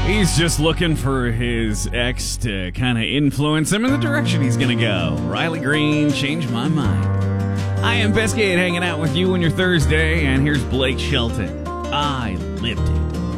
He's just looking for his ex to kind of influence him in the direction he's going to go. Riley Green, Change My Mind. I am Best Kid hanging out with you on your Thursday, and here's Blake Shelton. I lived it.